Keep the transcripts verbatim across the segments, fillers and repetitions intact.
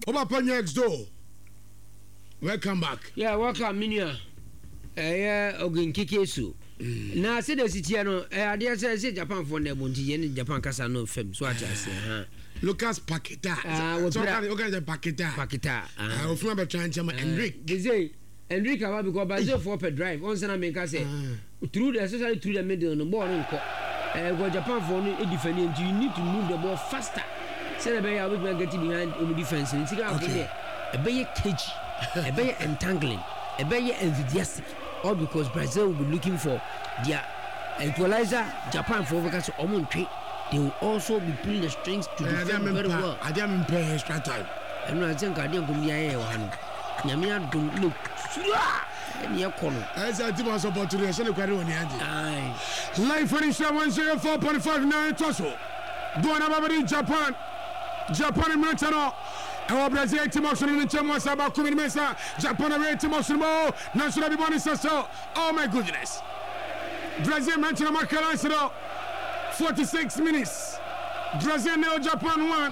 Oba pa next door. Welcome back. Yeah, welcome Minia. Eh Ogun Kikesu. Na say the city no eh ade say Japan for na bunti ye Japan kasa no fam so ati ase ha. Lucas Paqueta. Ah, so can you can Paqueta. Paqueta. Ah, of na be trying to Enrique. They say Enrique aba because Brazil for per drive. On say na make say through the especially through the middle no ball no eh go Japan for no e defend you need to move the ball faster. Say the be able to get behind the defense. It's okay. A be cagey. A be entangling. A be enthusiastic. All because Brazil will be looking for their equalizer. Japan for because they will also be pulling the strings to defend very well. I didn't pay extra time. And I think I didn't go near one. Yamia don't look. And your corner. As I did was opportunity, I said, Aye. Life finish one zero four point five nine Tosso. Buonababadi Japan. Japan in Militano. Our Brazil team of Sudan Chamo Saba Kumi Mesa, Japan away team of Sumo, National Biboni Sasso. Oh my goodness. Brazil Manchester Macalacero. forty-six minutes. Brazil nil Japan one.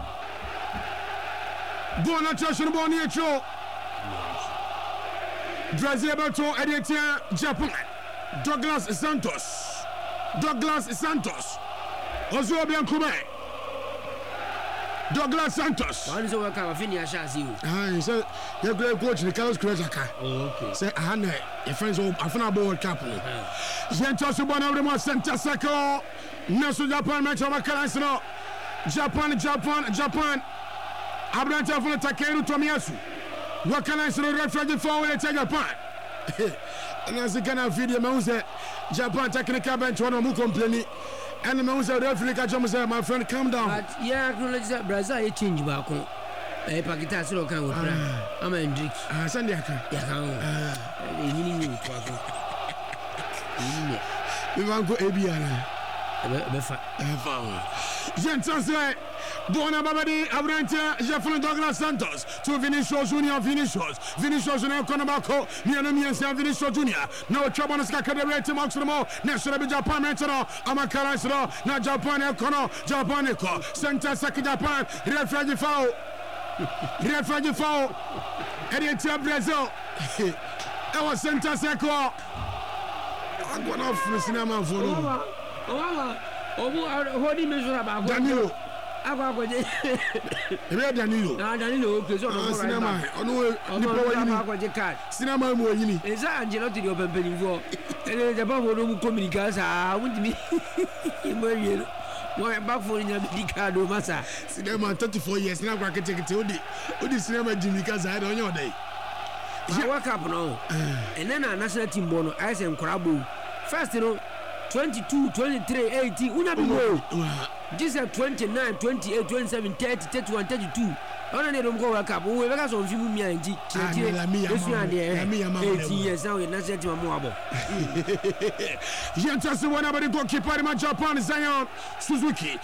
Buona Toshino Boniacho. Brazil Bato Editia Japan. Douglas Santos. Douglas Santos. Ozo Biancume. Douglas Santos. Why is it work out? Finish as you. Ah, he said, you're great coach, the Carlos Crezaka. Oh, okay. Say, I had your friends over a fan about Captain. Gentos one of them was Santa Sako. Nasu Japan match over Kalasino. Japan, Japan, Japan. Abranta for the Takeru Tomiyasu. What can I say? Refugee forward and take Japan. And as the kind of video, Japan technical bench one of them complaining. And the man said, my friend, calm down. But yeah, acknowledge that Brazil a change back on. Eh, Pakistan still can work. I'm a Hendrix. Ah, Sunday, I can. Yeah, can. You need me to work. We want to go A B R. Befa. Gentle say, Buona Babadi, Abranta, Jeffrey Douglas Santos, to Vinicius Junior, Vinicius, Vinicius Junior, Konabako, Mianami and Vinicius Junior. No trouble on the Skakadere to Moximo, National Japan Metro, Amakarasro, na Japan Econo, Japan Eco, Santa Saki Japan, refugee foul, refugee foul, Editia Brazil, our Santa Seco. I'm going off the cinema for you. Oh, oh, what do you measure about Danilo? I go to Danilo. Danilo, okay, so cinema. Oh, no, the card. Cinema, is that Angelo to the open penny for? And the Bible will communicate. I wouldn't be more back for in your card, Massa. Cinema, thirty-four years now. I can take it to the cinema, Jimmy, because I don't know day. I woke up now, and then a national team bono, I said, Crabo. First, you know. twenty-two, twenty-three, eighteen, una be more. This is twenty-nine, twenty-eight, twenty-seven, thirty, thirty-one, thirty-two. I don't know go work up. We got some few me and G. eighteen years now, and that's it. Just one about the goalkeeper in Japan, Zion Suzuki.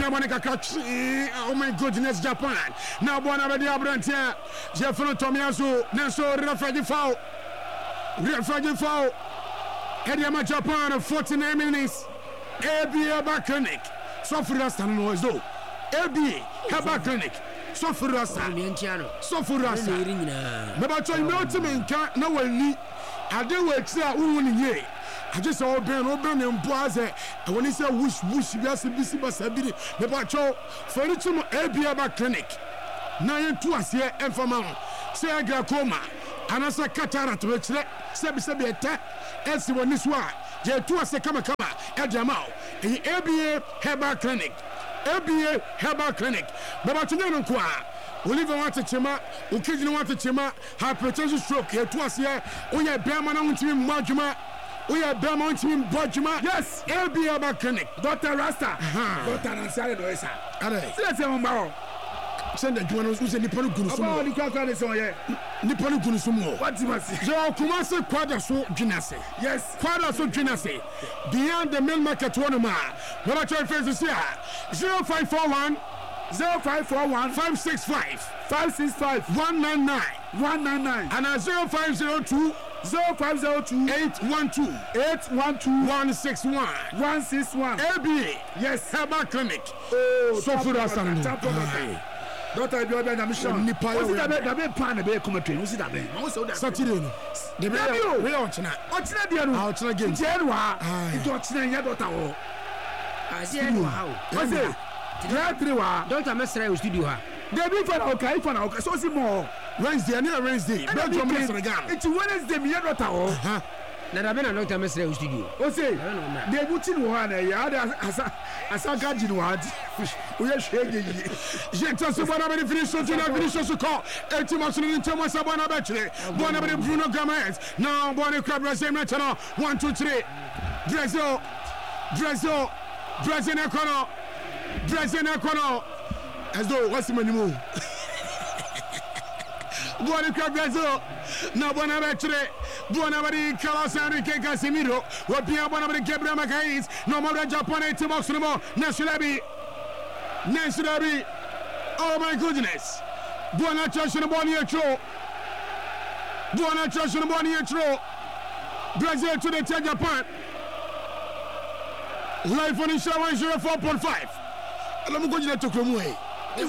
Oh my goodness, Japan. Now, one about the Abrantia, Jeffrey Tomiyasu, Naso, refugee foul. Refugee foul. Ediama Japan, forty-nine minutes. A B A back clinic. So for us, no as though. A B A back clinic. So for us, so for us. But I know to me, no one. I do work there. Who I just all been open and boise. And when he said whoosh whoosh, you have to be seen by Sabine. But I for it to A B A back clinic. Nine to us here and for man. Say I got coma. And I said cataract to it. Sabi sabi attack. Esi woni so a je to ase kama kama e jamao e A B A Herbal Clinic A B A Herbal Clinic baba tunye no kwa Oliver want to chema ukiji no want to chema hypertension stroke e to ase o ye bema na untimi mwadwuma o ye bema untimi mbodwuma. Yes, A B A Herbal Clinic. Doctor Rasta Doctor Rasta no esa are se se mo bawo send the one who's in the Panu about the Quacker is on here. Nippon Gunusumo. What you must say? So, Kumasi Quadra so Ginase. Yes, Quadra so Ginase. Beyond the main market one man. What I try to say zero five four one zero five four one five six five five six five one nine nine one nine nine and a zero five zero two zero five zero two eight one two eight one two one six one one six one A B A. Yes, Herbal Clinic. Oh, so for us. Doctor bi obi na me show. Nipa yo. Osi da be da be pan na be come train. Osi da be. Ma osi o da. Saturday no. The be we ochina. Ochina dia no. Ah ochina game. Je no ha. Ito ochina nya doctor wo. Ah se no ha o. Osi. Ya three wa. Doctor mesra o studio ha. Dey be for na okay for na okay. So osi mo. Wednesday na Wednesday. Belgium na Senegal. It's Wednesday me ya doctor wo. Na da be na doctor mesra o studio. Osi. Dey buti no ha na ya asa asa gaji no ha. Oye shege yi. Gente se bona be finish so na finish so call. Eti maso ni ntemo sa bona be chire. Bona be Bruno Gomes. Now bona club Brazil match no. one two three. Brazil. Brazil. Brazil na kono. Brazil na kono. As though what's the minimum? Bona club Brazil. Now bona be chire. Bona be Carlos Enrique Casemiro. Wapia bona be Gabriel Magalhaes. No more Japan eti maso no. Nashulabi. Nashulabi. Oh my goodness. Buona chance no ball here throw. Buona chance no ball here throw. Brazil to the Japan. Live on Insha one oh four point five. Alamu go jina tokro mu e.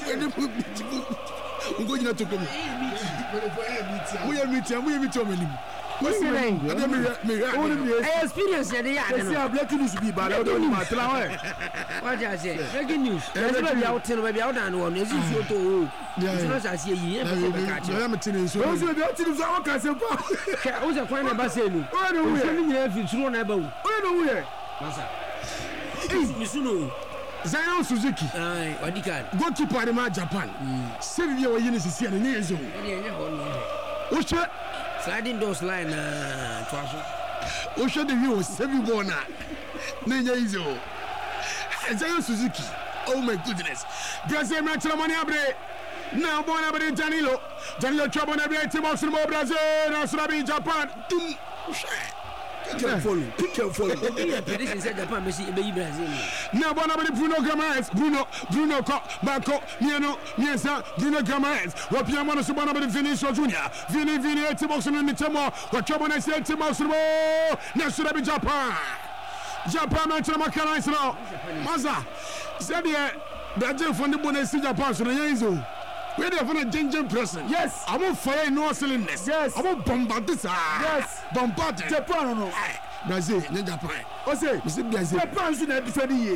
Ngo jina tokro mu. Mu ya meet, mu ya meet o menim. What's your name? Ade me me me. I experience ya dey ya Say no. breaking news be ba do ni ma tla wa. What you say? Breaking news. Let's be out tell we be out and one. Is you to o. It's not as here you be catch. Ya me tin so. Osi be ati ni so wa ka se pa. O se kwan na ba se nu. O no we. Se ni nyina fi suro na ba wu. O no we. Masa. Eh, misuno. Zion Suzuki. Ai, wadika. Goalkeeper de ma Japan. Save we yin sisi na nye zo. Ade enye ho no. O hwe Sliding doors line na twaso. o hwe de wi o save ball na. Na nye zo. Zion Suzuki. Oh my goodness. Brazil match la money abre. Now bon abre Danilo. Danilo trouble na be team of Brazil. Na Surabi Japan. Tum. Careful. Careful. Yeah, prediction said Japan be be Brazil. Now bon abre Bruno Gomes. Bruno Bruno ko Marco Miano Miensa Bruno Gomes. Wapia mono so bon abre Vinicius Junior. Vini Vini team of ni temo. Wa trouble na say team of na Surabi Japan. Japan match na makala isro. Maza. Said the Brazil from the bonus Japan so na yenzo. We dey for a ginger person. Yes. I'm on fire no cylinders. Yes. I'm on bombard this. Yes. Bombard Japan no. Brazil, ne Japan. O say, Mr. Brazil. Japan should not defend ye.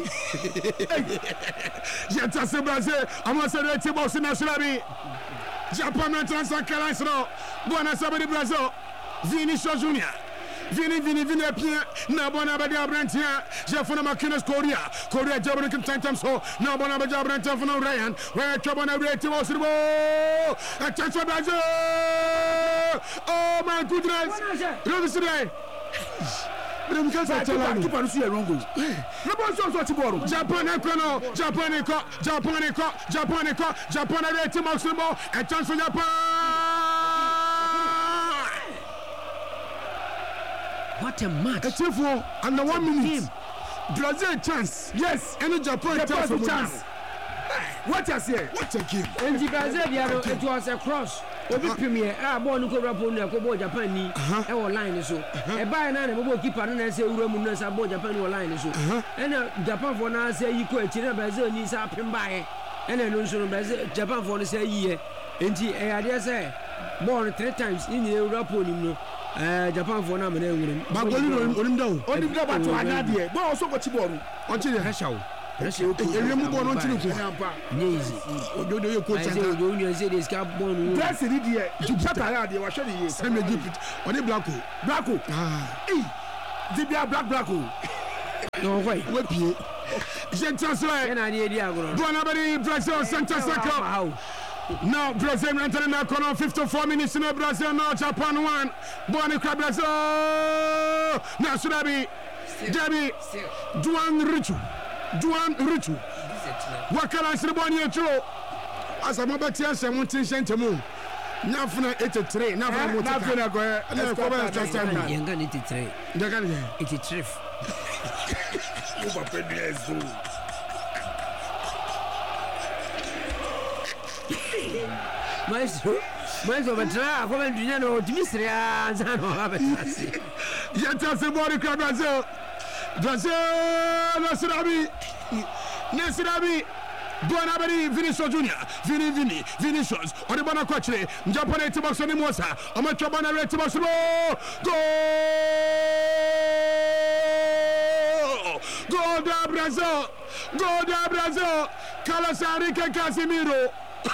Jetta se Brazil. I'm on say team boss na Sulabi. Japan na transfer Carlos no. Buona sabedi Brazil. Vinicius Junior. Vini Vini Vini Pia na bona ba dia Brantia Jefona Makinas Korea Korea Jabron can time time so na bona ba Brantia for Ryan where Chabona rate was the ball attention Brazil. Oh my goodness. Look today. But I'm going to tell you keep on seeing wrong goals. No more so so tomorrow. Japan Econo Japan Eco Japan Eco Japan Eco Japan rate was the ball attention Japan. What a match. A team for under one minute. Brazil chance. Yes. And Japan, Japan chance. chance. What you say? What a game. And the Brazil, it was a cross. Obi premier, ah, born to go rapon, a cobo Japan, ni, our line is so. A buy an animal keeper and say, Roman, a boy Japan or line is so. And Japan for now say you quit, Brazil needs up and buy. And then also Brazil, Japan for the say year. And the idea say, born three times in the rapon. Eh Japan for na me na nwurum ba goli no onim dawo onim da ba to anya de bo so ko chiboro on chire pressure o pressure ewe mu bo no chire ko nye easy ododo ye coach anta odo unu say dey ska bon press ni de chata ya de wa hwe de ye same Egypt oni blacko blacko ah eh di bia black blacko no why we pie je transfer na dey di agoro bona bari Brazil center circle. Now Brazil entering the corner. fifty-four minutes in Brazil. Now Japan one. Bonnie Crab Brazil. Now Surabi. Debbie. Duan Richu. Duan Richu. What can I say about you? As a mobile team, I'm not saying to move. Now for eighty-three. Now for now for na go. Yenga eighty-three. Yenga eighty-three. Uba pedrezo. Maestro, maestro, but now come and you know, Dimitri, and I don't have it. Yet, that's the body club Brazil. Brazil, Nasirabi, Nasirabi, Buona beri Vinicius Junior Vini Vini Vinicius on the bana kwachire Japan to box on the Mosa on bana rate to box goal goal da Brazil goal da Brazil Calasari Casemiro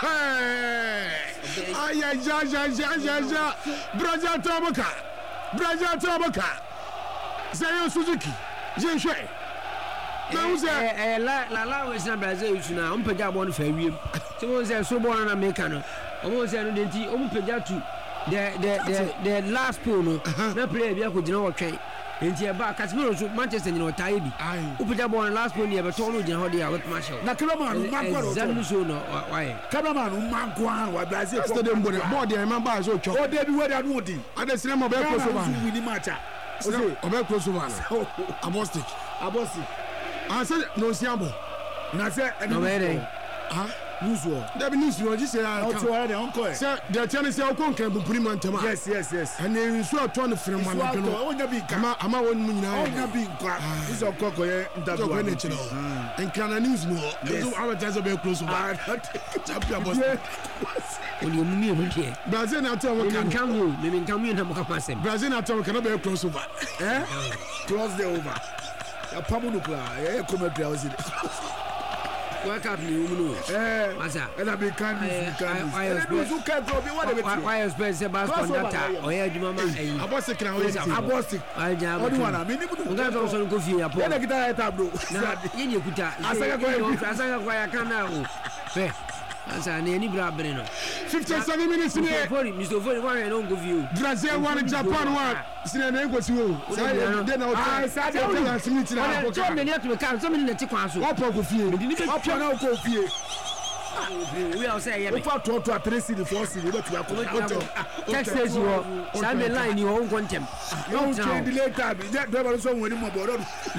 ay ay ja ja ja ja ja Brazil Tomoka Brazil Tomoka Zayo Suzuki Jenshwe na uze eh la la la we na Brazil you na on pega ball fa wiem so won say so ball na make no o say no denti o pega tu the the the the last pool no na player bi akogina wo twen enti e ba Casemiro so Manchester ni otaye bi o pega ball na last pool ni e be to no gina ho de a wet match na cameraman man kwa zanu so no why cameraman man kwa wa Brazil stadium board board e man ba so cho o dey bi we da no di ade sinema be close over we ni match o be close over abostic abostic I said no siambo na say no mere ah news war there be news you just say o to where dey uncle say the channel say o kon kan bupuri man tema yes yes yes and then so to no frame man no o nya bi nka ama ama won mu nyina o nya bi nka is o kokko ye interview ko ne chino en kana news no so our just be close over champion boss oni o mu no tie Brazil na to kan kan yo me me kan yo na mo ka pasem Brazil na to kan be close over eh close the over ya pamu nukla ya commentary house World Cup ni umuno eh masa ela be kan ni kan ni so kan to be what dey why is best bas conductor oya adwuma ma ayi abose kran we abose aja odi wana me ni mu nga so so ko fi apo ela kita ya tablo na yenye kuta asaka kwa asaka kwa ya kana o fe asa ne ni bra bere no fifty-seven minutes ni Fori Mister Fori wa no go view Brazil one Japan one sine na go si wo say dey na o ah say dey na simiti na ko so me ni atumi kan so me ni ti kwan so opo ko fie opo na ko fie we are say ye me opo to to three city four city be to akọ Texas wo sa me line ni wo nko ntem no change later be dey ba so woni mo bodo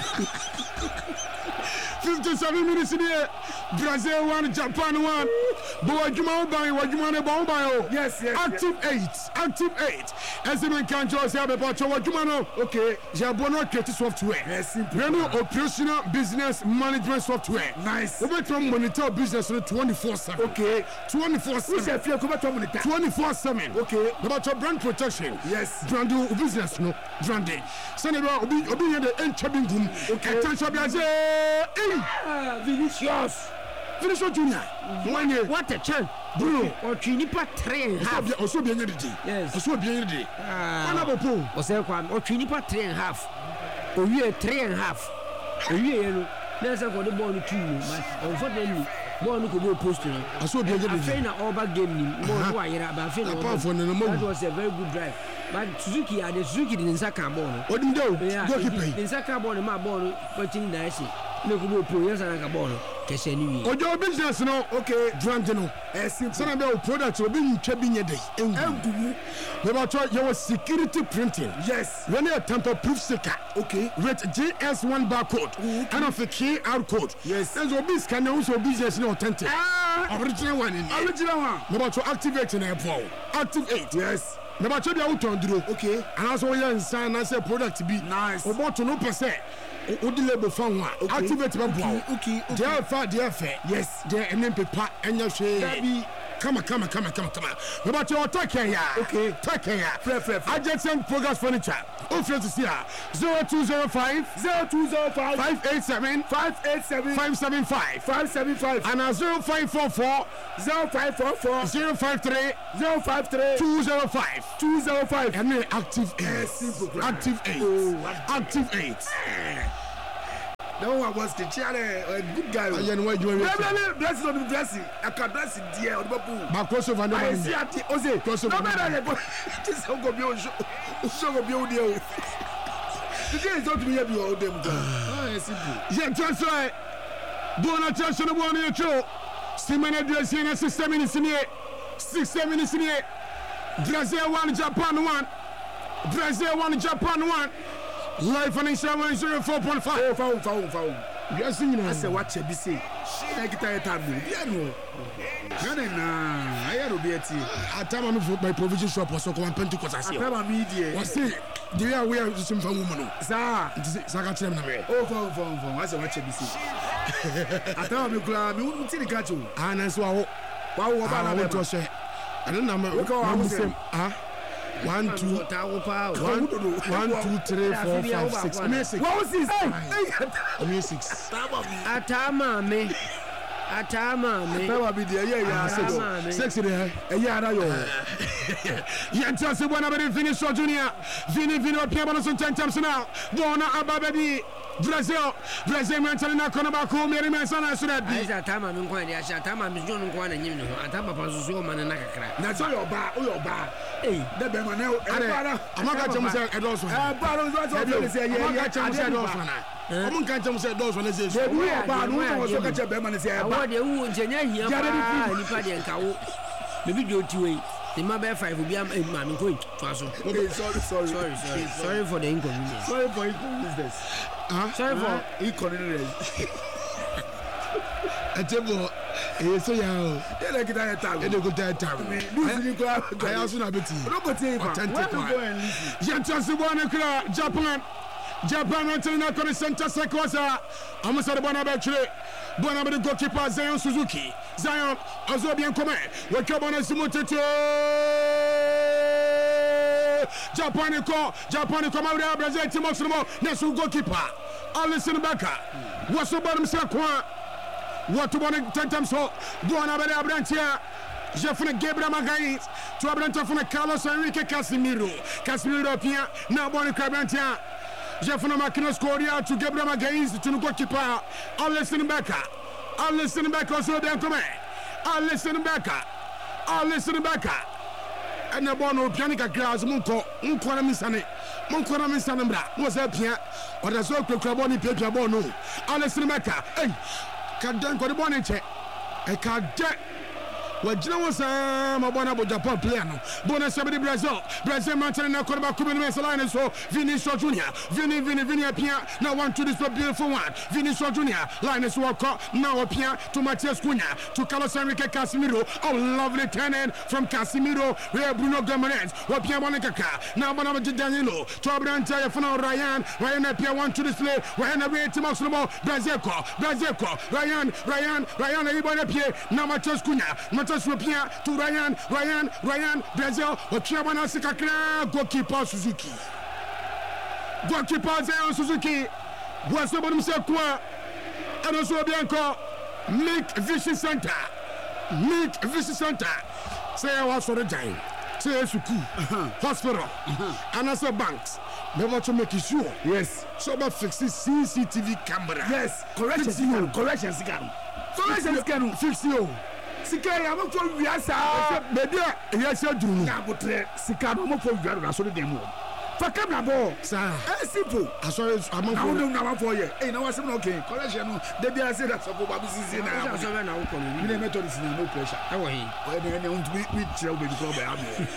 fifty-seven minutes in here. Brazil one, Japan one. But Wajuma Obai, Wajuma Obai. Yes, yes. Active yes. eight, active eight. As in can just have a bunch of Wajuma. Okay, Jabono creative software. Yes, simple. Renew operational business management software. Nice. We better monitor business twenty-four seven. Okay. twenty-four seven. Who's your fear monitor? twenty-four seven. Okay. About your brand protection. Yes. Brand business no. Branding. Send it out. Obi Obi the enchabing room. Okay. Attention, Brazil. Ah, Vinicius. Vinicius Junior. One year. What a chance. Bruno. Or Trinipa three and a half. Also bien ready. Yes. Also bien ready. Ah. One of the O say kwam or Trinipa three and a half. O you three and a half. O you you. Na say for the ball two but unfortunately ball no go go post no. Also bien ready. Afei na all back game ni ball no ayera ba afei na. That was a very good drive. But Suzuki had the Suzuki didn't sack a ball. What did you do? Go keep it. Didn't sack a ball and my ball punching direction. No go pro yes and a ball. Kese ni. Ojo business no. Okay, brand no. Eh simple. Say na be product obi ntwa bi nye dey. Engugu. We ba try your security printing. Yes. When you tamper proof sticker. Okay. With G S one barcode. And of a Q R code. Yes. And so this can also business no authentic. Ah. Original one in. Original one. We ba try activate na airport. Activate. Yes. Never check the out on duro. Okay. And also you sign and say product be nice. About to no percent. O di label fan one. Activate my boy. Okay. Okay. They fa they fa. Yes. They enen paper enya hwe. Dabi. Come on, come on, come on, come on, come on. About your attack here. Okay. Take here. Fair, fair, fair. I just send progress furniture. Oh, friends to see her. zero two zero five zero two zero five five eight seven five eight seven five seven five five seven five and a zero five four four zero five four four zero five three zero five three two zero five two zero five. And then active eight. Yes, active eight. Oh, active eight. No one was the chair, a good guy. I know why you are blessing on the blessing. I can bless it, dear. On the pool. My crossover, no, I see at the Ose. Crossover, no matter. This is how go be show go be on the. The day is not to be able to hold them. Oh, it's simple. Yeah, that's right. Don't attention to one of your show. Simon dressing a six minutes in here. Six minutes in here. Brazil one, Japan one. Brazil one, Japan one. Life and insurance zero four point five. Oh, found, found, found. Yes, you know. I say what you be say. I get tired of you. Yeah, no. Nah, I had to be at you. At time I'm for my provision shop was so come Pentecost. I say. I'm media. What's it? Do you are we are some woman? Sir. It is Saka Chim. Oh, found, found, found. I say what you be say. Atama me kula me unu ti ni kacho. Ah na so awo. Wa wo ba na be to she. Ano na me. Ah. One, two, one, one, two, three, four, five, six. I mean six. What was this? I mean six. Atama me. Atama me. Atama me there. Yeah, yeah. Six. Six there. Yeah, na yo. Yanta se bona be finish so junior. Vini vini o pia bona so ten times now. Bona ababedi. Brazil, Brazil mentally na kona ba ko meri men sana so that bi. Atama me nkwan dia sha atama me jono nkwan na nyim ne ho. Atama pa so so man na kakra. Na so yo ba, o yo ba. Eh, de be ma na e ba. Amaka chemu se edoso. Eh, ba no so so say ye. Amaka chemu se edoso na. Omo kan chemu se edoso na se so. We ba no no so ka che be ma na se e ba. Awo de wu ntenya hia pa ni pa de nkawo. Me bi do tiwe. The mobile five will be a man going to us. Okay, sorry, sorry, sorry, sorry, sorry for the inconvenience. Sorry for inconvenience. Huh? Sorry for inconvenience. I tell you, it's so young. They like that time. They go that time. I also know it. Nobody authentic. Jantas one Japan. Japan until now can center sequoia. I'm a sorry one about you. One of the goalkeeper Zion Suzuki. Zion also bien commun. We come on a simultaneous. Japan ko Japan ko ma Brazil team of Sumo. Nesu goalkeeper. Alison Becker. What's the bottom second? What one ten times so. One of the Abrantia. Jeffrey Gabriel Magalhães. To Abranta from Carlos Enrique Casimiro. Casimiro Pia. Now one Cabrantia. Jeffrey Maquinos Cordia to Gabriel Magalhães to the goalkeeper. Alison Becker. Alison Becker also bien commun. Alison Becker. Alison Becker. And the one who pianica grass Munko. Munko Misane. Munko Misane Bra. Was a pia. Or the so quick Raboni Pia Bono. Alison Becker. Hey. Can't go the bonnet. I can't get. Wajina was um abona bo Japan player no bona sabedi Brazil Brazil manchester na korba kubi no line so Vinicius Junior Vini Vini Vini apia now one to this beautiful one Vinicius Junior line is work now apia to Matias Cunha to Carlos Enrique Casemiro. Oh, lovely turn in from Casemiro where Bruno Guimaraes apia Monica now bona Danilo to Abranta Fana Ryan Ryan apia one to display Ryan away to Maximo Brazil ko Brazil ko Ryan Ryan Ryan everybody apia now Matias Cunha Swapia to Ryan, Ryan, Ryan, Brazil, or Chiamana Sikakra, goalkeeper Suzuki. Goalkeeper Zion Suzuki was the bottom sector, and also Bianco, Make Vision Center, Make Vision Center. Say I was for the time. Say Suku, hospital, and also banks. Never to make it sure. Yes. So about fixing C C T V camera. Yes. Correction, correction, correction, correction, fix you. Sika ya mo fo wiasa be dia ya se duru na botre sika mo fo wiaro na so de dem fa camera bo sa eh simple aso amon fo na na fo ye eh na wasem na okay collection no de bia say that so go babu sisi na so be na wo kono ni method is na no pressure e wo hi o de na un we we tell be ko be am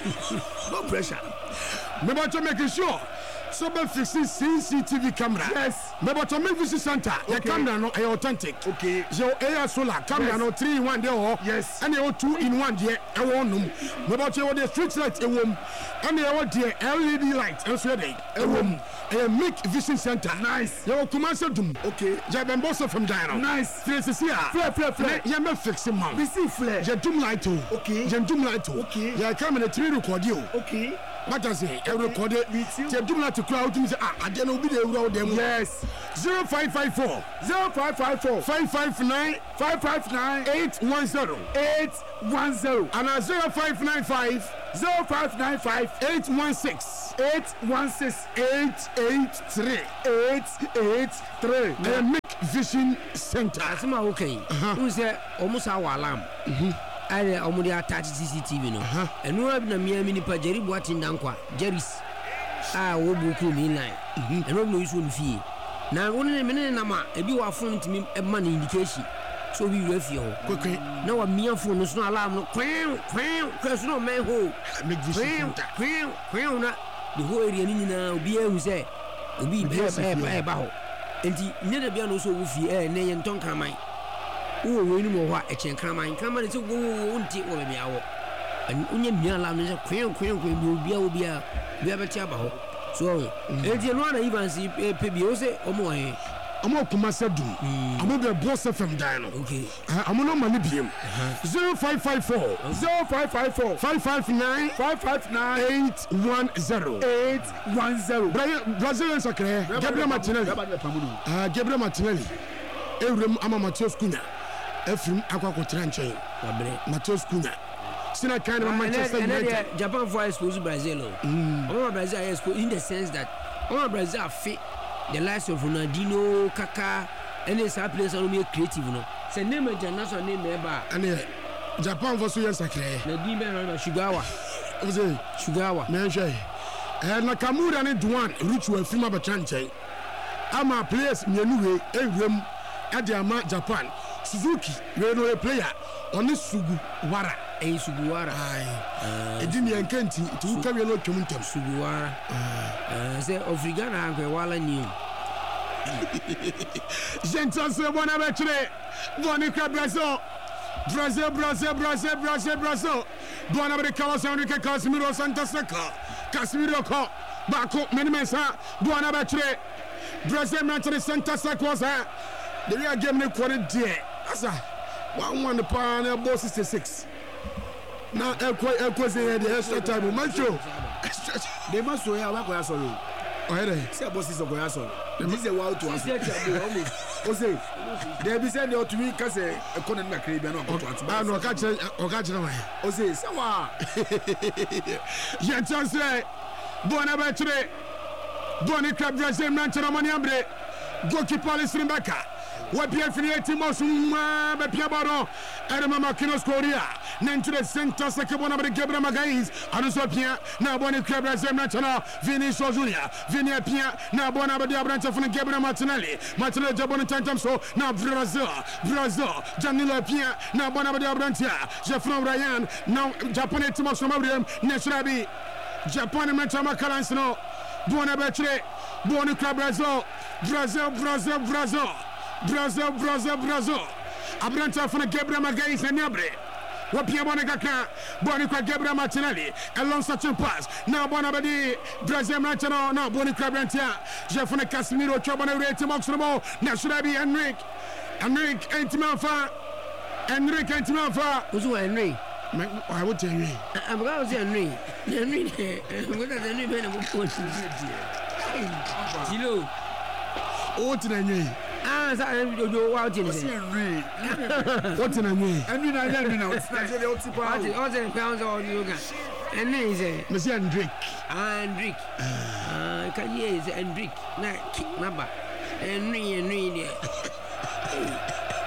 no pressure me ba to make sure so be fixing C C T V camera. Yes. Me but to make vision center. The camera no is authentic. Okay. So air solar camera yes. No three in one there. Yes. And you two in one there. I want them. Me but you the street light a room. And you want the L E D light. And so they a room. A make vision center. Nice. You commercial doom. Okay. You been boss from Dino. Nice. This is here. Flare, flare, flare. You me fixing man. We see flare. You doom light too. Okay. You doom light too. Okay. You come in the three record you. Okay. What does he? I record it. You do not to crowd to say, ah, I don't know, be the road them. Yes. Zero five five four. Zero five five four. Five five nine. Five five nine. Eight one zero. Eight one zero. And a zero five nine five. Zero five nine five. Eight one six. Eight one six. Eight eight three. Eight eight three. The Make Vision Center. Asima okay. Who say almost our alarm? I already attached C C T V no. And no na me me nipa Jerry Boatin dankwa. Jerry's. Ah, wo buku me line. And no use one fee. Na woni me ne na ma e bi wa phone to me e ma na indication. So we ref yo. Okay. Na wa me phone no so alarm no kwen kwen kwen so no man ho. Make Vision Center. Kwen kwen na the whole area ni na obi e hu say obi be e ba ho. Enti ne da bia no so wo fie e ne ye nton kraman. Wo we ni mo ho a echen kraman kraman se wo wo nti wo be awo an unye mia la no se kwen kwen kwen bi obi a obi a bi a beti aba ho so enti no na even si pe bi o se o mo he amo kuma sedum amo be boss F M dan no okay amo no mani biem zero five five four zero five five four five five nine five five nine eight one zero eight one zero Brazilian Sacre Gabriel Martinelli ah Gabriel Martinelli Eurem ama Matheus Cunha Efrim akwakotra nchen Matheus Cunha Sina kind of Manchester United Japan for expose Brazil oh Brazil expose in the sense that oh Brazil are fit the likes of Ronaldinho, Kaká, and the star players are more creative, no. Say name a national name eba. And Japan for so years Sacre. Na di me na Shugawa. Oze Shugawa. Me hwe. Eh Nakamura ne Duan reach we film abachanche. Ama players nyenuwe ewrem ade ama Japan. Suzuki we no a player on Suguwara. Eh Suguwara. Ai. E di ne enkanti tu ka we no twumuntem Suguwara. Eh say Africana anko wala ni. Gente se bona betre. Boni ka Brazil. Brazil Brazil Brazil Brazil Brazil. Bona be Carlos Enrique Casemiro Santos Seca. Casemiro ko bako menimesa bona betre. Brazil Manchester Santos Seca sa. The real game ne kwore die. Asa one one pa na ball sixty-six. Now ekwo ekwo say the extra time macho. They must so ya wa ko ya sorry. Oh here. Say boss is go ya sorry. This is wow to us. O say they be say the to me ka say economy na kire bia na ko to at. Ah no ka kire o ka kire wa. O say say wa. Ya chance bona betre. Boni club Brazil Manchester Money ambre. Goalkeeper Alisson Becker. Wapi afiliate Mosuma be Piabaro Erema Makinos Korea Nantu the center sekebona be Gabriel Magalhaes anuso pia na boni Brazil National Vinicius Junior Vini pia na bona be Abrante fun Gabriel Martinelli Martinelli jabona tantam so na Brazil Brazil Danilo pia na bona be Abrante Jeffrey Ryan na Japan Timosuma William Neshrabi Japan Matama Kalansino bona betre boni Brazil Brazil Brazil Brazil Brazil, Brazil, Brazil. Abranta from Gabriel Magalhaes and Yabre. Wapia Bonagaka, Bonica Gabriel Martinelli, a long such a pass. Now Bonabadi, Brazil Martino, now Bonica Brantia, Jeffrey Casemiro, Chobana Rate Moxramo, Nashrabi, Enrique, Enrique, Antimanfa, Enrique, Antimanfa. Who's Henry? I would tell you. I'm going to say Henry. Henry, what does Henry mean about coaching? Hello. Oh, to the Ah, ça do do what in What's say. What in a me? And we na na na. It's not the old What is all the pounds all you can. And then is a Monsieur Hendrick. Hendrick. Ah, can you is Hendrick? Na kick number. Henry Henry there.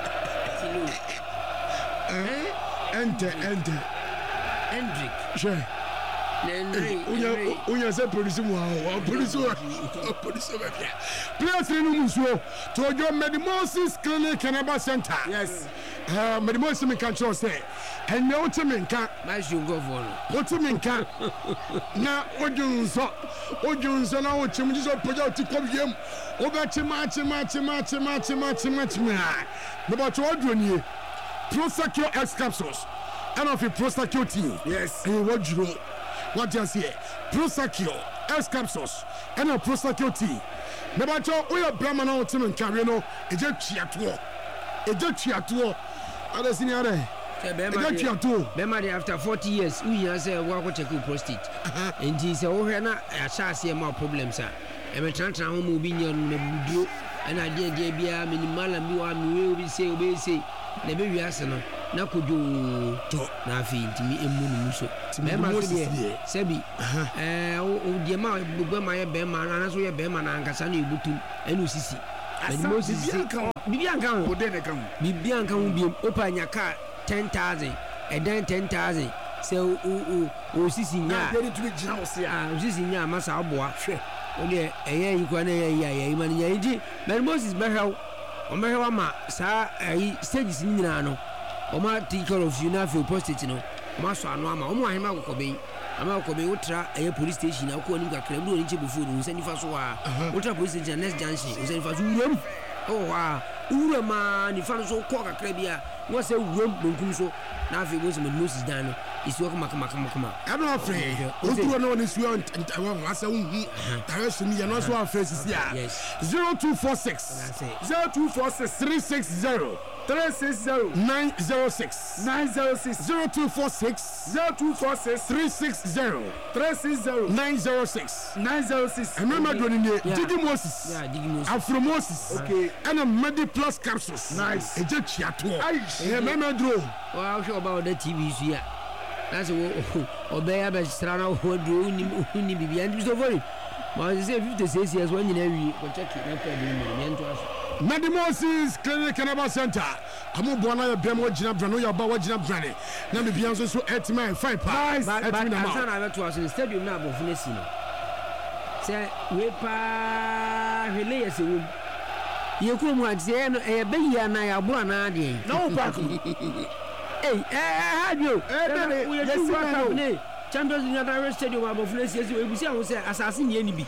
Enter, enter. Hendrick. Sure. Henry. Unya unya se produce mo wa produce wa produce wa bia. Players ni mu so to jo Medimosis Clinic Canaba Center. Yes. Uh Medimosis me kan cho say. And no to me kan. Ma should go for. What to me kan. Na odunso. Odunso na o chim ji so poja ti ko biem. O be chima chima chima chima chima chima chima. Me ba to oduni. Prosecure X capsules. And of a prosecure team. Yes. And what you what you see? Prosecure X capsules. And a prosecure team. Me ba to o ya brama na o team nkawe no. E je twiato. E je twiato. Ada sini are. Bema after forty years, we hear say we go check prostate. And he say oh na a sha say more problems ah. E me tran tran ho mo bi nyan na budio. And I dey dey bia minimal and bi wa mi we bi say obi say na be wi ase no. Na kojo to na afi ntimi emu nu so. Bema say say bi eh o de ma gbogbo ma ye bema na so ye bema na ankasa na ebutum enu sisi. Medimosis Bibi anka ho. Ode ne kan. Bibi anka ho biem opa nyaka ten thousand and then ten thousand so o o o sisi nya ready to be gina ose ah sisi nya masa aboa hwe o de eye yi kwa na eye ya eye man nya iji Medimosis behraw o behraw ma sa ayi stages nyina no o ma take care of you na for prostate no o ma so ano ama o mo ahema kokobe ama kokobe utra eye police station akọ ni kakra mu ni che before no send fa so a utra police station next junction o send fa so uram oh wow urama ni fa so ko kakra bia no say uram bonkum so na afi go se Medimosis dan no isuo kama kama kama kama ɛna ɔfrɛ ɔturo na ɔne suo ntɛwɔ asɛ wohu direction yɛ no so afrɛ sisi a zero two four six zero two four six three six zero three six zero nine zero six nine zero six zero two four six zero two four six three six zero three six zero nine zero six nine zero six. ɛmɛma duro ni nie Digi Moses Afro Moses ɛna Medi Plus capsules nice ɛgye kyiatoɔ ɛyɛ mɛma duro wa hwɛ ɔba ɔda T V so ya na sɛ ɔbɛyɛ abɛsra na ɔduro wonni bibia nti so fori ma sɛ fifty six years wɔnyina awie kɔkyɛke na kɔ de mu ne nto aso Medi Moses Clinic Canaba Center amu bona ya bem wagina brano ya ba wagina brane na me bia nso so etime five pa etime na ma na beto aso stadium na abofo na si no se we pa hwele ya se wom ye kuro mu ade no e be ya na ya bro na ade na wo pa ko eh eh hadio eh we ye si wa ne Champions League stadium abofo na si we busi ahun se asase ne ani bi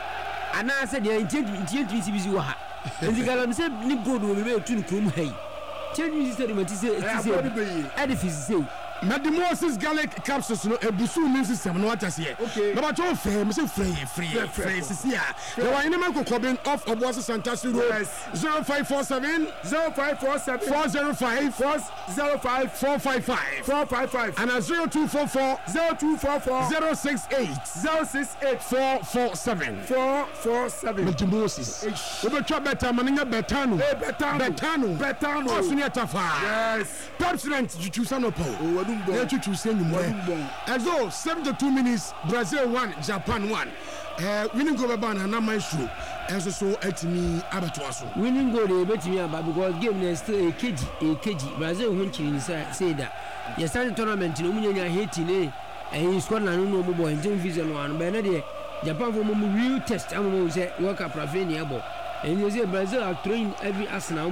ana se de ntie ntie ntie bi si wo ha nti galam se ni gold wo be tu krum hai change system ti se ti se edifice say Medi Moses garlic capsules no ebusu ni system no atase na ba cho fe me se free free free sisi a the one in man kokobin off Obuasi Santasi Road zero five four seven zero five four seven four zero five four zero five four five five four five five and a zero two four four zero two four four zero six eight zero six eight four four seven four four seven. Medi Moses we be try better maninya betano eh betano betano betano osunya tafa yes president chuchusa no po They to say you more. As though seventy-two minutes, Brazil one, Japan one. Uh, winning goal by na my show. As so at me abatuaso. Winning goal they bet me about because game is still a kg a kg. Brazil hunting say that. You started tournament in Umunya Haiti ne and he scored na no boy and Jim Visa one. But Japan for real test. I'm say World Cup Rafinha ball. And you say Brazil are throwing every Arsenal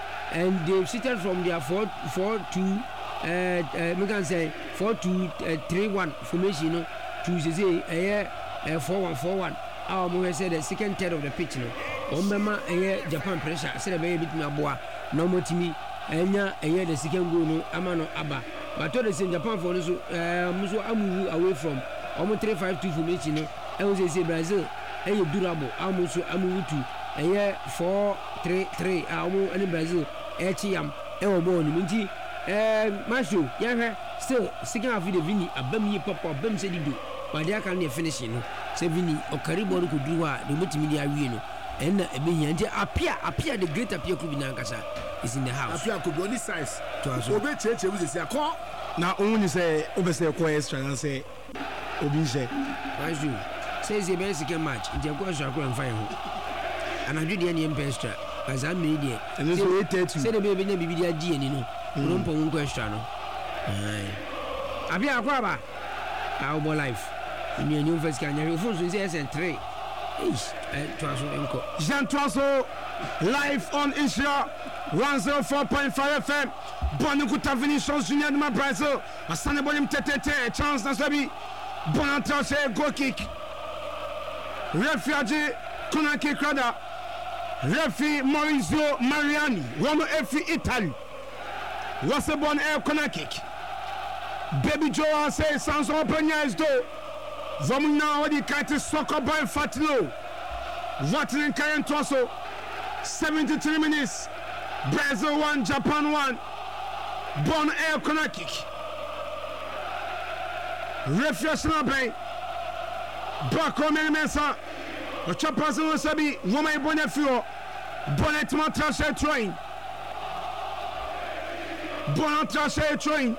and they shifted from their four four two. Uh, uh, we can say four two three one formation no to say eh uh, four one four one our we say the second third of the pitch no on bema eh Japan pressure say be bit me aboa no motimi enya eh the second goal no ama no aba but to the same Japan for no so eh muso amu away from omo three five two formation no e we say Brazil eh durable amu so amu to eh four three three amu any Brazil eh chiam e wo ball ni nti eh Masho yeah still second half of the Vini abam ye papa abam se dido but they can finishing no se Vini o karibo no kudu ha de mutimi dia wie no and e be hia nti apia apia the great apia could be nankasa is in the house apia could be only size to aso obe cheche we say akọ na only say obese ko extra and say obi say Masho say say be second match nti ko extra ko enfa ho anadwo de ne empe extra as am me de and so eight thirty say the baby na bibi dia di ani no no mpo nko extra no ai abi akwa ba how about life ni enyo first kan ya phone so say S N three ish eh twaso enko Jean Twaso live on Isha one oh four point five F M Bonu Kutavini Junior de Brazil asane bolim tetete chance na sabi bon entrée goal kick refuge kuna kick rada refi Maurizio Mariani wono efi Italy was a bon air corner kick. Baby Joe says sounds open eyes though. From now the kite is soccer by Fatino. Watling Kayan Toso. seventy-three minutes. Brazil one, Japan one. Bon air corner kick. Refresh Nabe. Bako Mensa. A choppers in Wasabi. Woman Bonafio. Bonnet Montrachet train. Bon entrée train.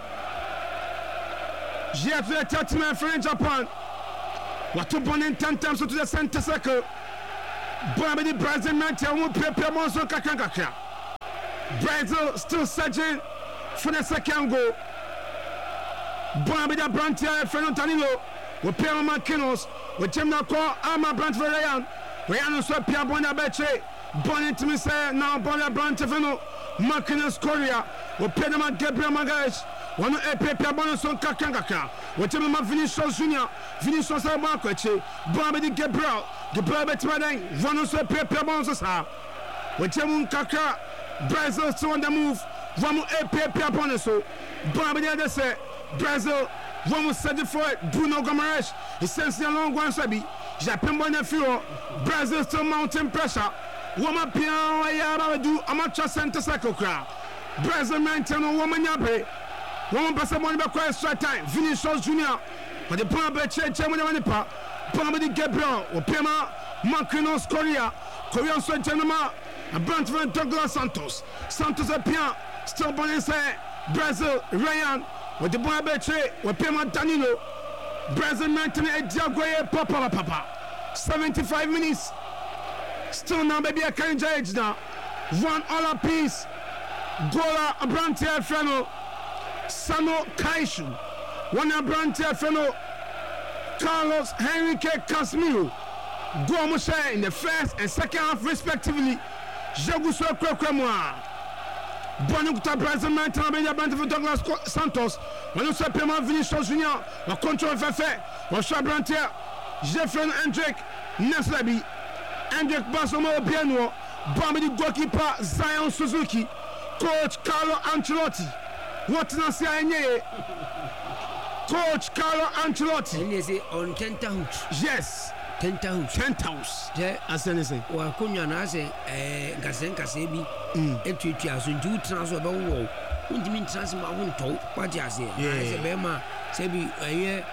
J'ai fait thirty men for Japan. What to bon in ten times to the center circle. Bon avec Brazil maintenant on prépare mon son kakan kakan. Brazil still searching for the second goal. Bon avec the Brantia Fernando Danilo. We pay on Marquinhos. We team na call Ama Brant for Ryan. Ryan so Pierre Bonabeche. Bon into me say now Bon Brantia Fernando. Marquinhos Korea. We pay them at Gabriel Magalhaes. One a paper bonus on Kakangaka. We tell them Vinicius Junior. Vinicius Marqueche. Bobby Gabriel. Gabriel Betmadang. One also a paper bonus. We tell them Kaka. Brazil still on the move. One a paper bonus. Bobby the other say Brazil One set it for Bruno Gomes. He sends the long one, Sabi. Japan Bonafio. Brazil still mounting pressure. Woman piano, I do amateur center cycle crowd. Brazil maintain a woman yabe. Woman pass a money back extra time. Vinicius Junior. But the plan by Che Che Manipa. Pamadi Gabriel. Or Pema. Marquinos Korea. Korean Sweat Genoma. And Brantford Douglas Santos. Santos a pian. Still Bonese. Brazil. Ryan. With the boy Betre. With Pema Danilo. Brazil maintain a Diagoye Papa Papa. seventy-five minutes. Still now, baby, I can't judge now. One all a piece. Gola Abrantia Freno. Sano Kaishu. One Abrantia Freno. Carlos Henrique Casemiro. Gomusha in the first and second half, respectively. Jaguso Kwekwemoa. Bonukuta Brazil Mantan Abenya Bantu for Douglas Santos. When you say Pema Vinicius Junior. Or control Fefe. Or Shabrantia. Jeffrey Hendrick. Neslabi. Hendrick Basomo Bienno, Bambi goalkeeper Zion Suzuki, Coach Carlo Ancelotti. What did I say? Coach Carlo Ancelotti. And they say on Tentahooch. Yes. Tentahooch. Tentahooch. Yeah. As anything. Well, Kunya Nase, Gasen Kasebi, and two years in two transfer about war. Wouldn't mean transfer my own toe, what I say. I say, Bema, Sebi, a year,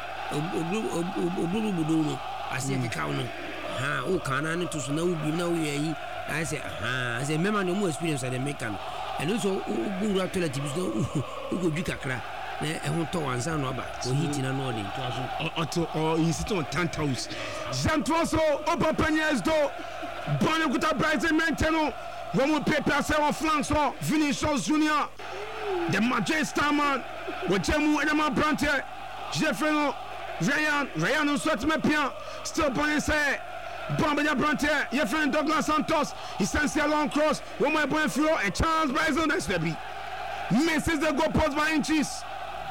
Obudu, I say the counter. Ha, o Canaan to know you know ye. I say, ah, I say, remember no more experience at the Mecan. And also, who got to let you know who could do Kakra, and who told one son Robert, or heating an order, or he sit on Tantos. Zantoso, Opa Penyas do, Bonaguta Brazil Menteno, one would pay pass on flanks or Vinicius Junior, the Majestic man, with Jemu and my Brantia, Jeffrey Ryan, Ryan, who sweat my pian, still Bonnet. Bambia Brantier, your friend Douglas Santos, he sends a long cross. One my boy Flo and Charles Bryson, that's the beat. Misses the goal post by inches.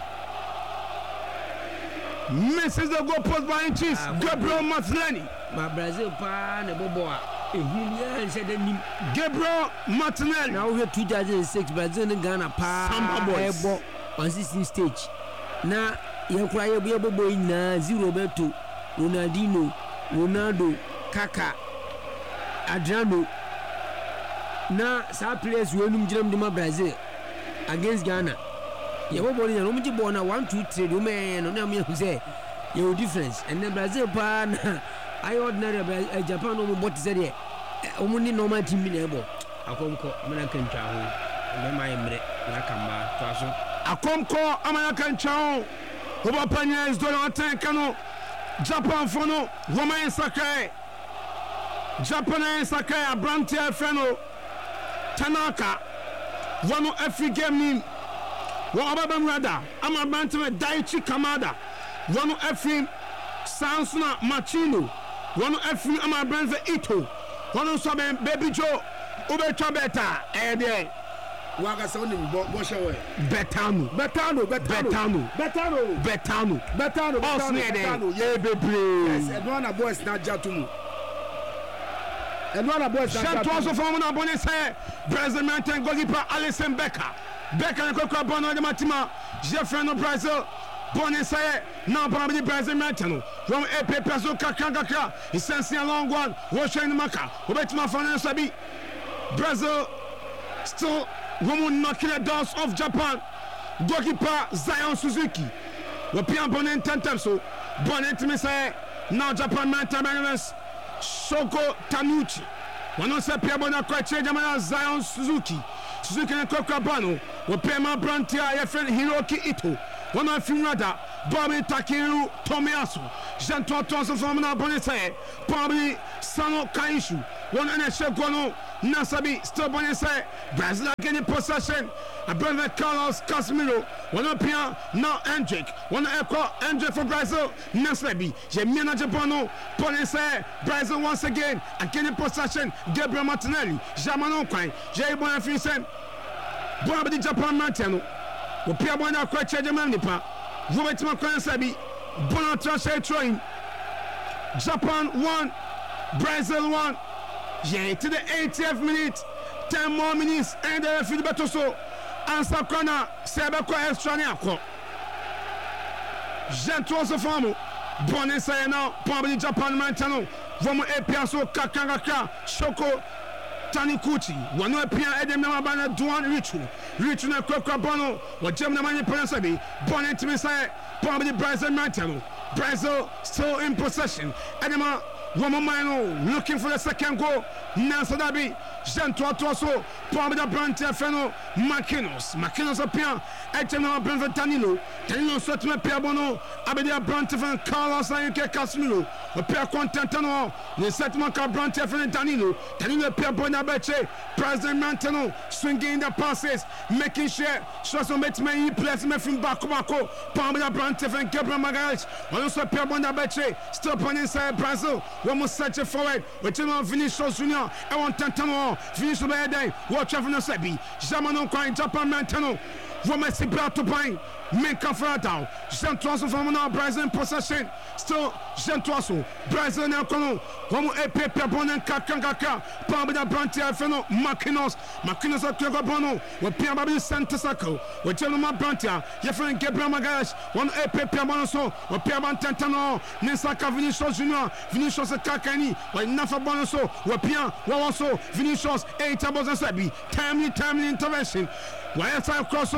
Misses the goal post by inches. Gabriel Martinelli. My Brazil pa ne boboa. Ehun said him. Gabriel Martinelli. Now we two thousand six Brazil and Ghana pa ebo on sixteen stage. Na ye kura ye bobo na zero beto. Ronaldinho, Ronaldo, Kaka, Adriano. Na sa players we num jiram de Brazil against Ghana. You were born in a room born one, two, three, you may know who say your difference. And then Brazil pan I ordinary Japan over what is there. Only normal team in able. I come call American Chow. Remember, I come back to us. I come call American Chow. Over Panya is Donald Tankano. Japan Fono, Roman Sakai. Japan Sakai, Abrantia Freno. Tanaka. One of every game name. One of them rather. I'm a man to a Daichi Kamada. One of every Sansuna Machino. One of every I'm a brand for Ito. One of some Baby Joe. Ubecha Beta. And then Waga sounding Boshawe. Betano. Betano. Betano. Betano. Betano. Betano. Betano. Yeah, baby. Yes, and one of boys not Jatumu. And one of boys not Jatumu. Also from one bonus hair. Brazil maintain goalkeeper Alisson Becker. Becker and Coca Bono de Matima. Jeffrey no Brazil. Bonus hair. Now, probably Brazil maintain. From a paper so Kakaka. He sends a long one. Washing Maka. Obetima Fana Sabi. Brazil still woman knocking the doors of Japan. Goalkeeper Zion Suzuki. Wapian Bonen Tantamso. Bonen Timisa. Now Japan maintenance. Shoko Tanuchi. One of the Piabona Quache Jamana Zion Suzuki. Suzuki and Kokabano. Wapema Brantia, your friend Hiroki Ito. One of Finrada. Bobby Takeru Tomiasu. Jean Tonson from Bonese. Bobby Sano Kaishu. One and a Shekono. Nasabi still Bonese. Brazil getting possession. A brother Carlos Casemiro. One up here. Now Hendrick. One echo. Hendrick for Brazil. Nasabi. Jemina Japano. Bonese. Brazil once again. Again in possession. Gabriel Martinelli. Jamano Quine. Jay Bonafisen. Bobby Japan Martino. Wapia Bona Quache Jamanipa. Robert Macron Sabi. Bonatrashe Troin. Japan one. Brazil one. Yeah, to the eightieth minute. Ten more minutes. And the referee Betoso. Answer corner. Sebeko extra neako. Gentlemen so famo bon essai now Pambadi Japan maintenant vamos epia so kakanga Shoko Tanikuchi wano epia edem na bana Duan Richu Richu na kwakwa bono wa jem na mani pensabi bon intimisai Pambadi Brazil maintenant Brazil still in possession edema Woman Mino looking for the second goal. Nancy Dabi, Jean Toitoso, Pambada Brante Feno, Makinos, Makinos appear, Eternal Brent Danilo, Danilo Sotme Piabono, Abedia Brante Fan, Carlos Ayuke Casimiro, a pair contentano, the settlement car Brante Fen Danilo, Danilo Piabona Beche, President Mantano, swinging the passes, making sure, Shoso Metme, place me from Bakumako, Pambada Brante Fen, Gabriel Magalhaes, also Piabona Beche, still on inside Brazil. One more search forward. We turn on Vinicius Junior. I want Tantano. Vinicius by day. Watch out for the Sebi. Jamano Kwai Japan Mantano. One more Sibra to Pine. Menka Frata. Jean Toasso from now Brazil in possession. Still Jean Toasso. Brazil now Kono. One more Epe Piabon Kakanga. Pambada Brante Feno. Makinos. Makinos at Kyogo Bono. We Piababi Santa Sako. We tell them Brantia. Yefren Gabriel Magalhaes. One Epe Piabon so. We Piaban Tantano. Nesaka Vinicius Junior. Vinicius Kakani. We Nafa Bonoso. We Pia. We also Vinicius. Eight Tabos and Sabi. Timely, timely intervention. Why I cross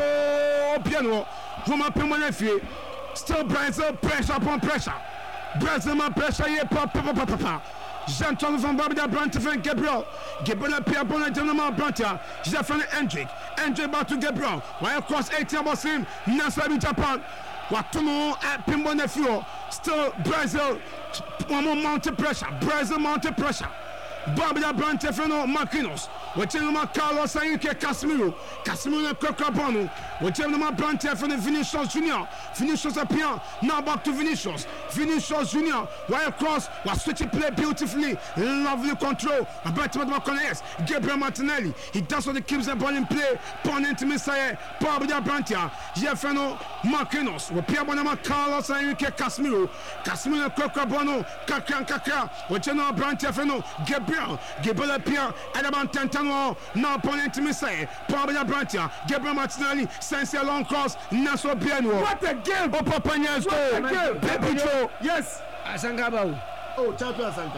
piano from a permanent still Brazil pressure upon pressure. Brazil my pressure here papa papa papa. Jean Tom from Babida Brante Fan Gabriel. Gabriel Pierre Bonnet General Brante. Jeffrey Hendrick. Hendrick back to Gabriel. Why across eighty about him. Nasabi Japan. Watuno at Pimbone Fuel. Still Brazil. One more mounted pressure. Brazil mounted pressure. Babida Brante Feno Makinos. Wachema Carlos Ayuke Casimiro. Casimiro Kokrabano. Wachema Brante Feno Vinicius Junior. Vinicius appear. Now back to Vinicius. Vinicius Junior. Why across was switching play beautifully. Lovely control. Alberto Macones. Gabriel Martinelli. He does what he keeps the ball in play. Ponent Messiah. Babida Brante. Jefferno Makinos. Wapia Bonama Carlos Ayuke Casimiro. Casimiro Kokrabano. Kakran Kakra. Wachema Brante Feno. Gabriel. Gabriel appear. Adaban Tentano. Now opponent me say Pambada Brantia, Gabriel Martinelli sends a long cross. Naso Bienwo. What a game! Oh, Papa Nyas goal. Baby Joe. Yes. Asanka Bawu. Oh, champion Asanka.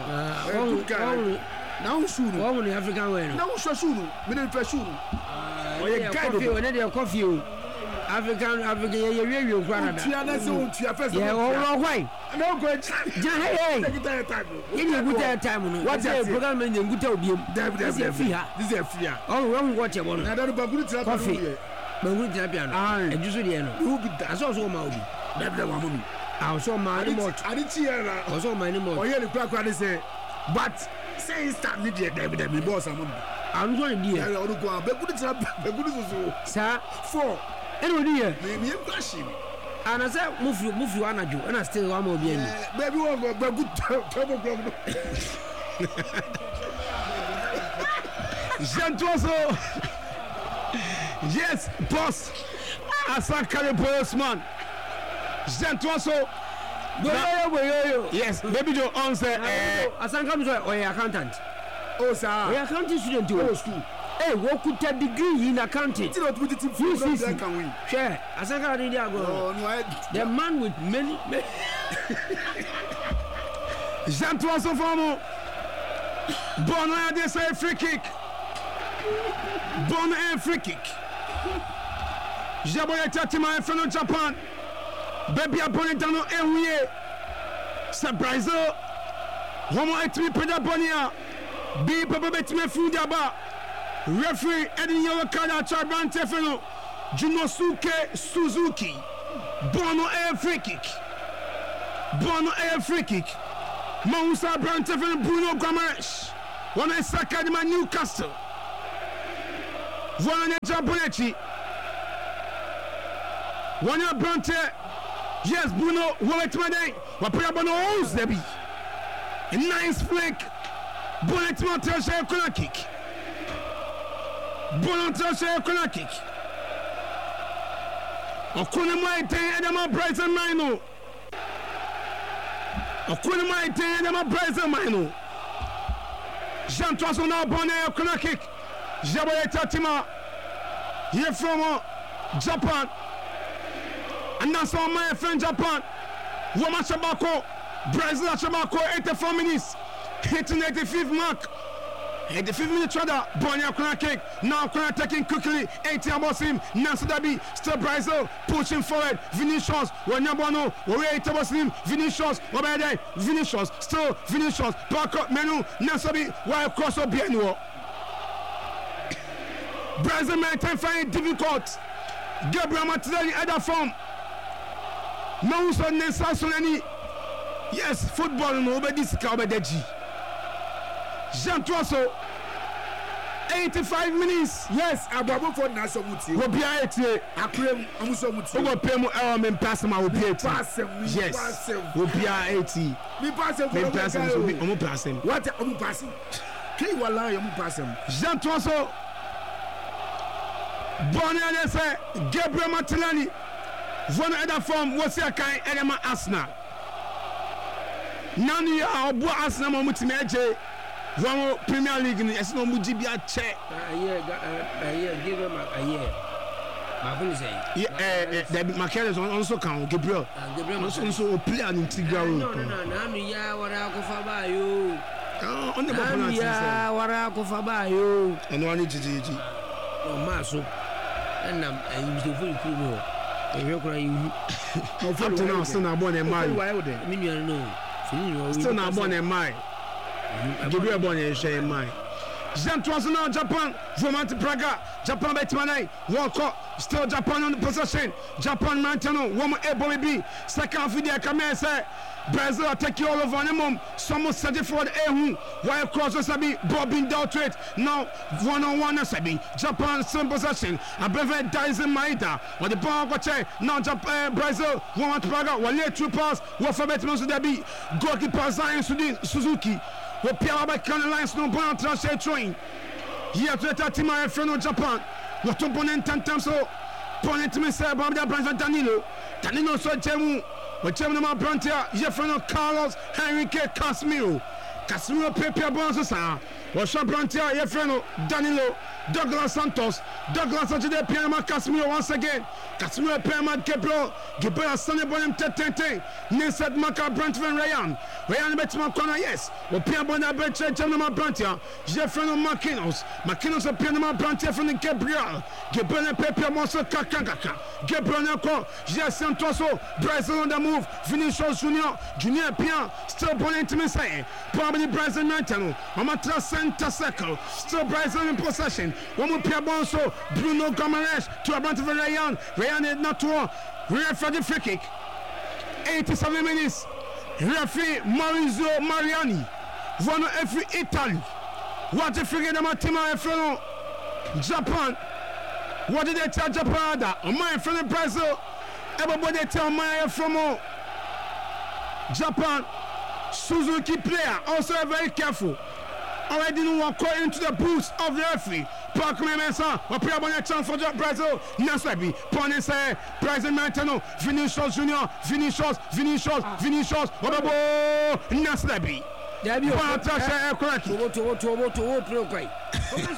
Now shoot. One in African way. Now shoot. Middle press shoot. Oh, you got coffee. When they coffee. African, African, you you you Canada. Yeah, all right. No good. Hey, you need good time. What's the program in the good time? This is a free. This is a free. Oh, wrong. Watch your one. I don't know about coffee. But good piano. Ah, and you should hear. You be that. I saw so much. Never one. I saw my remote. I didn't see her. I saw my remote. Oh, yeah, the crack what they say. But say start need the David and boss. I'm going to do it. But good job. But good sir. Four. Anyway, dear, maybe I'm crashing. And I said, move you, move you, Anaju, and I still one more bien. Baby, one more good trouble. Jean Toasso. Yes, boss. Asanka the postman. Jean Toasso. Yes, baby Joe answer. Asanka is an accountant. Oh, sir. We are accounting student to school. Hey, what could that degree in accounting? It's not with the few things that can win. Sure, Asanka did go. Oh, no, the man with many. Jean Toasso Famo. Bono they say free kick. Bono and free kick. Jaboya Tatima and Feno Japan. Baby Abonitano Ewie. Surprise. Homo etmi peda bonia. Be Papa Betme Fundaba. Referee Eddie Yawakada Chaban Tefeno. Junosuke Suzuki. Bono air free kick. Bono air free kick. Moussa Brantefeno Bruno Gomes. One is Sakadima Newcastle. One is Jabonechi. One is Brante. Yes, Bruno. One is Made. Wapia Bono owns Debbie. A nice flick. Bonnet Montel a corner kick. Bonnet a corner kick. Okuna Maite and I'm a Bryson Mino. Okuna Maite and I'm a Bryson Mino. Jean Toasso now Bonnet a corner kick. Jaboya Tatima. Here from Japan. And that's all my friend Japan. Roma Chabako, Brazil Chabako, eighty-four minutes, hitting eighty-fifth mark. eighty-fifth minute try Bonia corner kick. Now corner taking quickly. eighty about him. Nancy Dabi still Brazil pushing forward. Vinicius. Wanyabono. Where eighty about him. Vinicius. Wabede. Vinicius. Still Vinicius. Back up menu. Nancy while cross up Bienno. Brazil maintain find it difficult. Gabriel Martinelli other form. Moussa Nessa Solani. Yes, football no obedi sika obedeji. Jean Trosso, eighty-five minutes. Yes, Ababu for Naso Muti. Will be eighty. Akrem Amuso Muti. Over Pemo Elm pass him. I will be eighty. Yes, will be eighty. We pass him. We pass him. We almost pass him. What are you passing? Can you allow you to pass him? Jean Trosso, Bonnie say Gabriel Martinelli. One other form was a kind of Arsenal. None of you are Arsenal Mutimeje. One Premier League in the Esno Mujibia check. A year, a year, give him a year. My say, yeah, David McKell is also count Gabriel. Gabriel also play an integral. No, no, no, no, yeah, what I go for by you. On the bottom, yeah, what I go for by you. And one G G. Oh, Maso. And I'm used to fully cool. And you're crying. Up to now, still not born and married. Why would I mean, you know, still not born and married. Gabriel Bonnie and Shay Mai. Jean Trosso Japan, Vermont Praga, Japan Betmanai, Walcott, still Japan on the possession. Japan Mantano, woman able be second for the Kamese. Brazil attack you all over the mom. Someone set it for the Ehu. While cross Sabi, bobbing down to it. Now one on one Sabi. Japan still possession. A breve dies in Maida. Or the ball got now Japan Brazil, Vermont Praga, one late two pass, what for Betman Sudabi, goalkeeper Zion Suzuki. We play about Canada Lions no point transfer train. Here to the team of friend of Japan. We to opponent ten times so. Opponent me say about the brand Danilo. Danilo so Jemu. We Jemu my brand here. Here friend of Carlos Henrique Casemiro. Casemiro Pepe Bonzo sa. We shop brand here. Here friend of Danilo. Douglas Santos. Douglas Santos Pierre Casemiro once again. Casemiro Pierre Gabriel. Gabriel Sunday Bonham Tete. Nesset Maka Brentford Ryan. Ryan Betman corner yes. We Pierre Bonham Betche Jamama Brantia. Jeffrey Makinos. Makinos of Pierre Brantia from the Gabriel. Gabriel Pepe Monster Kakaka. Gabriel Nako. Yes Santoso. Brazil on the move. Vinicius Junior. Junior Pierre. Still Bonham to me say. Probably Brazil Nantano. Amatra center circle. Still Brazil in possession. One more Pierre Bonso. Bruno Gomes to a Brentford Ryan. Ryan is not to a referee free kick. eighty-seven minutes. Referee Maurizio Mariani. One every Italy. What if you get them a team of Japan? What did they tell Japan? My friend Brazil. Everybody tell my from Japan. Suzuki player also very careful. Already no one caught into the boost of the referee. Park Memensa, or play on a chance for Brazil. Nasabi, Ponese, Brazil Mantano, Vinicius Junior, Vinicius, Vinicius, Vinicius, Obabo, Nasabi. There you go. Correct. To to to to to Yes,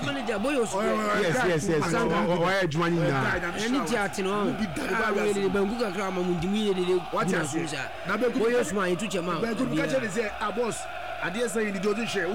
yes, yes. Why are you joining now? Any chat, no. Benguka Krama Mundimi, what is it? Now, Boyos, my two chama. Benguka is a boss. I dare say the Jordan share.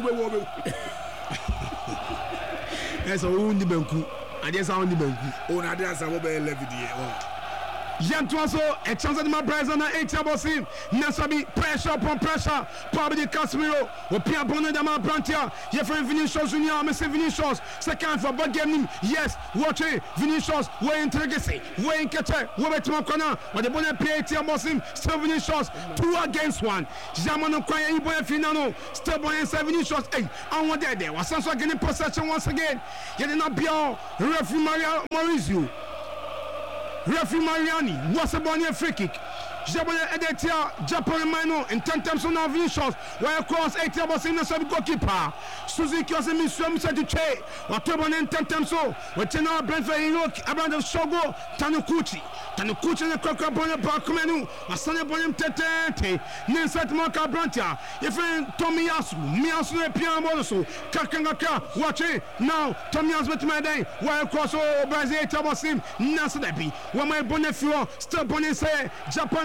Yes, I won't the Benku. I guess I won't the Benku. Oh, I dare I will be eleven. Jean Trosso, a chance at my Brazil on eight about him. Nasabi, pressure upon pressure. Probably Casemiro, or Pierre Bonnet de Brantia. Your friend Vinicius Junior, Mister Vinicius. Second for ball game. Yes, watch it. Vinicius, way in Tegesi, way in Kete, Robert Macona, or the Bonnet P A T about him. Still Vinicius, two against one. Jamano Kwaya Iboy Finano, still Bonnet Vinicius. Hey, I want that there. Was also getting possession once again. You did not be all referee Maria Maurizio. Referee Mariani, what's a bonnet free kick? Jabone Edetia, Japan Mino, and ten times on our Vinicius, while across eight hours in the sub goalkeeper. Suzuki was a mission to Che, or Tobon and ten times so, with Tenor Brentford York, Aband of Shogo, Tanukuchi, Tanukuchi and the Cocker Bonnet Parkmenu, or Sunny Bonnet Tete, Ninsat Marka Brantia, if Tommy Yasu, Miasu, Piano Monoso, Kakangaka, watch it now, Tommy Yas with my day, while across all Brazil eight hours in Nasadepi, where my bonnet fuel, still bonnet say, Japan.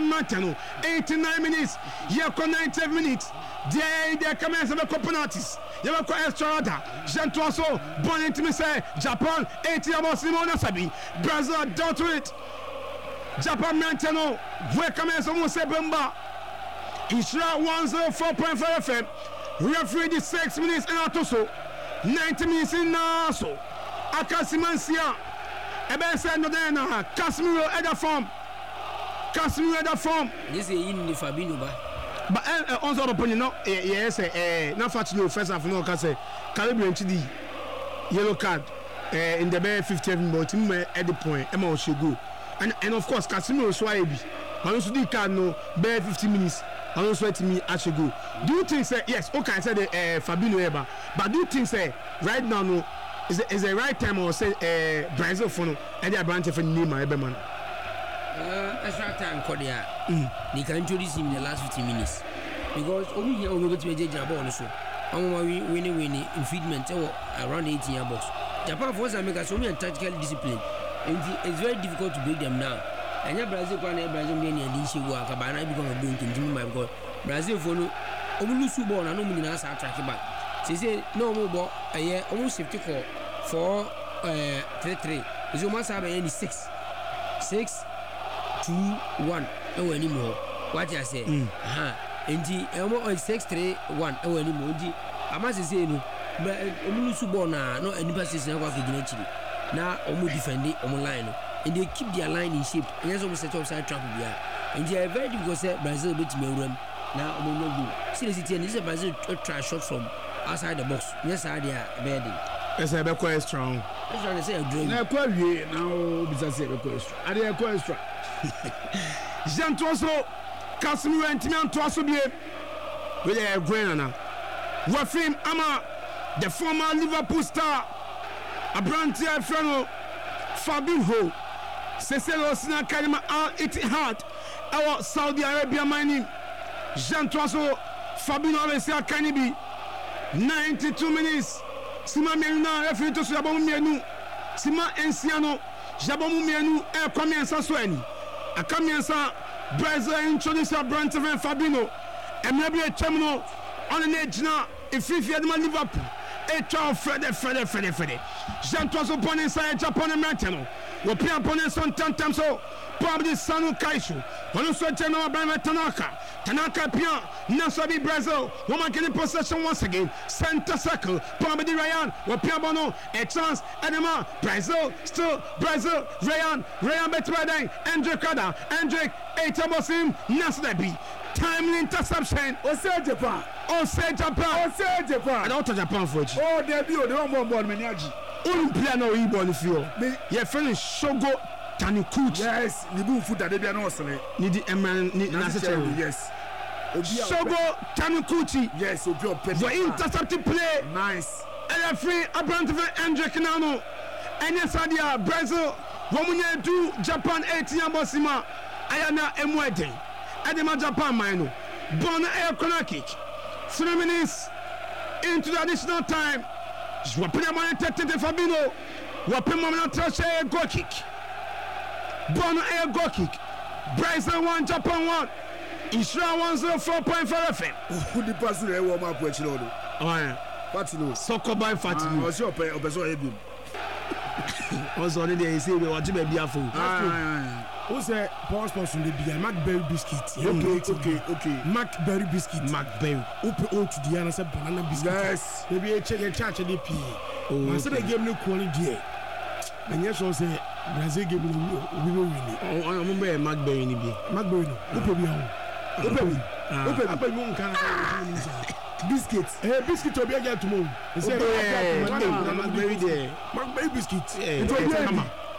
Japan Mantano, eighty-nine minutes, Yako ninety minutes, they they come as a penalties. You have got extra order. Jean Toasso, born into me say Japan, eighty about Simona Sabi, Brazil down to it. Japan Mantano, where come as almost say Bemba. Isra one oh four point five F M. Referee the six minutes in Atoso, ninety minutes in Naso. Akasimansia, Eben said no then, Casimiro at the form. Casimiro at the form. This is in the Fabino. But uh, on the opinion, no, yes, eh, not factual first half, no, because Caribbean to the yellow card in the bare fifty-seven, but at the point, Emma should go. And and of course, Casimiro Swabi, I also did card no bare fifty minutes. I don't sweat me I should go. Do you think say yes, okay, I said uh, Fabino Eba, but do you think say right now no is is the right time or say uh, Brazil for no and they are branch for name my man? Uh, extra time Kodia. They can introduce him in the last fifty minutes because only here we go to the Japan also. I'm winning winning infringement around eighteen year box. Japan for us make us only a tactical discipline and it's very difficult to break them now. And Brazil can Brazil any and she work about I become a boom continue my god. Brazil for no almost born and no meaning as I track back. She say no more ball a year almost safety call for uh three three. Is you must have any six six two one oh anymore. What I say? Uh-huh. And the elmo six three one oh anymore. I must say no, but almost born now no any passes never can now almost defend it on line. And they keep their line in shape. And that's almost set up side trap here. And they are very difficult to Brazil beat me room. Now I'm no go. Seriously, and this is Brazil try shot from outside the box. Yes, I they are bedding. Yes, I be quite strong. That's what I say. A dream. Now quite now because I be quite strong. I dey quite strong. Jean Toasso, Casimiro and Timian Toasso be with a grain now. Wafim Ama, the former Liverpool star, a brand here friend Fabinho. Cecilio Sina Kalima Al Ittihad, our Saudi Arabia mining. Jean Toasso, Fabinho Alessia Kanibi, ninety-two minutes. Sima Melina, referee to Jabomu Mienu, Sima Enciano, Jabomu Mienu, El Comienza Sueni. A Comienza, Brazil introduced a brand of Fabinho, and maybe a terminal on an edge now, if you had my Liverpool. A child Freddy, Freddy, Freddy, Freddy. Jean Toasso pon inside Japan and Martino. We play opponents on ten times so probably Sanu Kaishu. When so General by Tanaka. Tanaka Pia, Nasabi Brazil. Woman getting possession once again. Center circle. Probably Ryan. We play Bono. A chance. Edema. Brazil. Still Brazil. Ryan. Ryan Betradang. Andre Kada. Andre. Etamosim. Nasabi. Timely interception. O say Japan. O say Japan. O say Japan. I don't touch Japan for you. Oh, there be the one more ball Menyaji. Only player now he ball if you. Your friend is Shogo Tanikuchi. Yes, the boom foot that they be no sele. Need the eman need necessary. Yes. Shogo Tanikuchi. Yes, obi open. For intercepted play. Nice. And free Abrantev Andre Kinano. And yes, Adia Brazil. Womunya do Japan eighteen Bosima. Ayana Emwede. Edema Japan Mino. Bona air corner kick. Three minutes into the additional time. Wapina Manatete Fabino. Wapima Manatete goal kick. Bona air goal kick. Brazil one, Japan one. Israel one oh four point five F M. Who the person they warm up with you? Oh yeah. Fatino. Soccer by Fatino. What's your pay? Obeso Ebim. Also, they say we want to be beautiful. Who say Paul sponsor the beer Macberry biscuit? Okay, okay, okay. Macberry biscuit. Macberry. Open all to the answer banana biscuit. Yes. Maybe a check a charge of the P. Oh, I said I gave no quality. And yes, I say Brazil gave me we will win. Oh, I remember Macberry in the beer. Macberry. Open me home. Open me. Open. Open me. Can biscuits. Eh, biscuit to be again tomorrow. He said, "Macberry there. Macberry biscuit. It will be.